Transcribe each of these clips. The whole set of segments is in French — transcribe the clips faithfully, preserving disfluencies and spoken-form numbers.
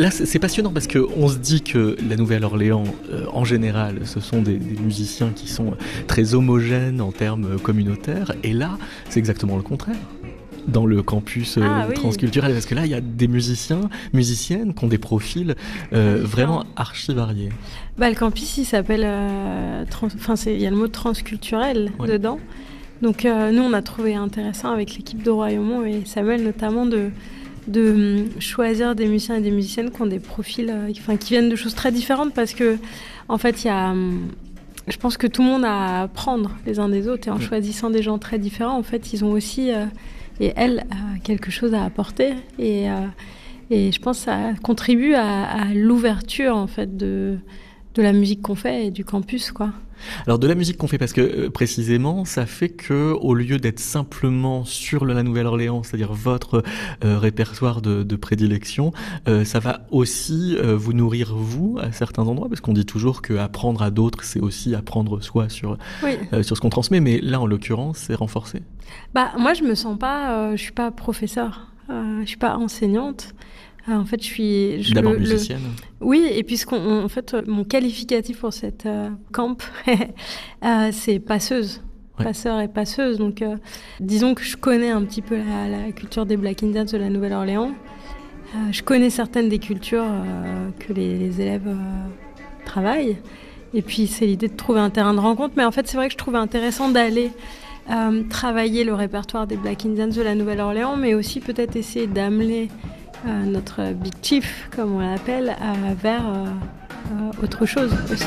Là, c'est passionnant parce qu'on se dit que la Nouvelle-Orléans, euh, en général, ce sont des, des musiciens qui sont très homogènes en termes communautaires. Et là, c'est exactement le contraire. Dans le campus euh, ah, oui. transculturel, parce que là, il y a des musiciens, musiciennes qui ont des profils euh, vraiment archi variés. Bah, le campus, il s'appelle... Euh, trans... Enfin, il y a le mot transculturel ouais. dedans. Donc, euh, nous, on a trouvé intéressant avec l'équipe de Royaumont et Samuel, notamment, de, de choisir des musiciens et des musiciennes qui ont des profils... Euh, enfin, qui viennent de choses très différentes, parce que, en fait, il y a... Je pense que tout le monde a à apprendre les uns des autres. Et en oui. choisissant des gens très différents, en fait, ils ont aussi... Euh, Et elle a quelque chose à apporter et, euh, et je pense que ça contribue à, à l'ouverture en fait de, de la musique qu'on fait et du campus, quoi. Alors de la musique qu'on fait, parce que euh, précisément ça fait que au lieu d'être simplement sur la Nouvelle-Orléans, c'est-à-dire votre euh, répertoire de, de prédilection, euh, ça va aussi euh, vous nourrir vous à certains endroits, parce qu'on dit toujours que apprendre à d'autres c'est aussi apprendre soi sur oui. euh, sur ce qu'on transmet, mais là en l'occurrence c'est renforcé. Bah moi je me sens pas, euh, je suis pas professeure, euh, je suis pas enseignante. Euh, en fait, je suis... Je, D'abord le, musicienne. Le... Oui, et puisqu'on, en fait, mon qualificatif pour cette euh, camp, euh, c'est passeuse. Ouais. Passeur et passeuse. Donc, euh, disons que je connais un petit peu la, la culture des Black Indians de la Nouvelle-Orléans. Euh, je connais certaines des cultures euh, que les, les élèves euh, travaillent. Et puis, c'est l'idée de trouver un terrain de rencontre. Mais en fait, c'est vrai que je trouvais intéressant d'aller euh, travailler le répertoire des Black Indians de la Nouvelle-Orléans, mais aussi peut-être essayer d'amener Euh, notre Big Chief, comme on l'appelle, euh, vers euh, euh, autre chose aussi.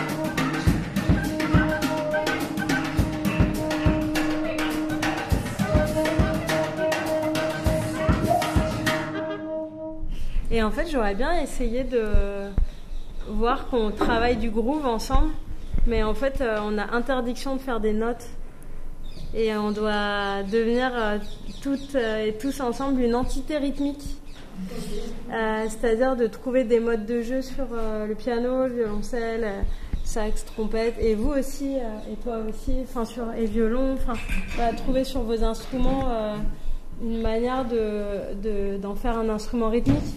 Et en fait, j'aurais bien essayé de voir qu'on travaille du groove ensemble, mais en fait, euh, on a interdiction de faire des notes. Et on doit devenir euh, toutes euh, et tous ensemble une entité rythmique. Euh, c'est-à-dire de trouver des modes de jeu sur euh, le piano, le violoncelle, euh, sax, trompette, et vous aussi, euh, et toi aussi, enfin sur et violon, enfin voilà, trouver sur vos instruments euh, une manière de, de d'en faire un instrument rythmique.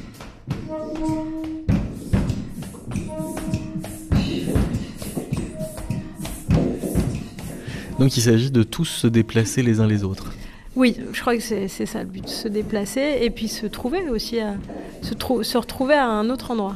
Donc il s'agit de tous se déplacer les uns les autres. Oui, je crois que c'est, c'est ça le but, se déplacer et puis se trouver aussi, à, se, trou- se retrouver à un autre endroit.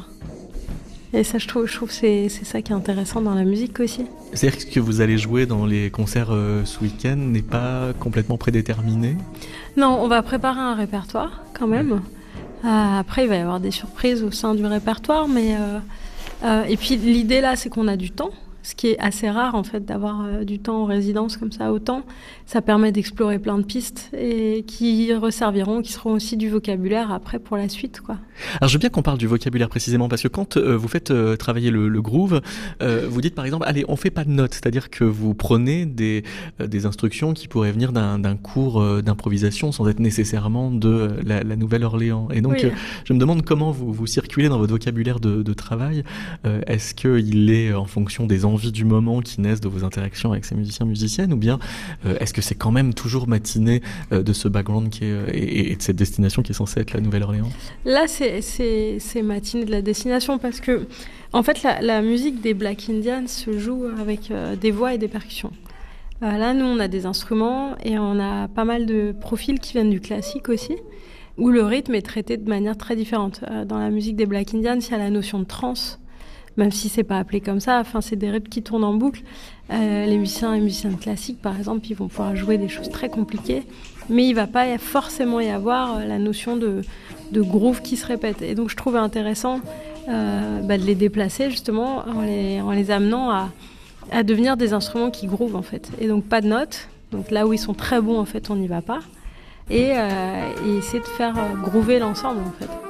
Et ça, je trouve, je trouve que c'est, c'est ça qui est intéressant dans la musique aussi. C'est-à-dire que ce que vous allez jouer dans les concerts euh, ce week-end n'est pas complètement prédéterminé ? Non, on va préparer un répertoire quand même. Euh, après, il va y avoir des surprises au sein du répertoire, mais euh, euh, et puis l'idée là, c'est qu'on a du temps. Ce qui est assez rare en fait d'avoir euh, du temps en résidence comme ça autant, ça permet d'explorer plein de pistes et qui resserviront, qui seront aussi du vocabulaire après pour la suite, quoi. Alors je veux bien qu'on parle du vocabulaire précisément parce que quand euh, vous faites euh, travailler le, le groove, euh, vous dites par exemple allez on fait pas de notes, c'est-à-dire que vous prenez des euh, des instructions qui pourraient venir d'un, d'un cours euh, d'improvisation sans être nécessairement de euh, la, la Nouvelle-Orléans. Et donc oui. euh, je me demande comment vous vous circulez dans votre vocabulaire de, de travail. Euh, est-ce que il est en fonction des envies du moment qui naissent de vos interactions avec ces musiciens musiciennes, ou bien euh, est-ce que c'est quand même toujours matiné euh, de ce background qui est, euh, et, et de cette destination qui est censée être la Nouvelle-Orléans ? Là c'est, c'est, c'est matiné de la destination parce que en fait la, la musique des Black Indians se joue avec euh, des voix et des percussions. Euh, là nous on a des instruments et on a pas mal de profils qui viennent du classique aussi, où le rythme est traité de manière très différente. Euh, dans la musique des Black Indians, il y a la notion de trance, même si c'est pas appelé comme ça, enfin c'est des rythmes qui tournent en boucle. Euh, les musiciens et musiciennes classiques, par exemple, ils vont pouvoir jouer des choses très compliquées, mais il va pas forcément y avoir la notion de, de groove qui se répète. Et donc je trouve intéressant euh, bah, de les déplacer justement en les, en les amenant à, à devenir des instruments qui groovent en fait. Et donc pas de notes, donc là où ils sont très bons en fait on n'y va pas, et, euh, et essayer de faire groover l'ensemble en fait.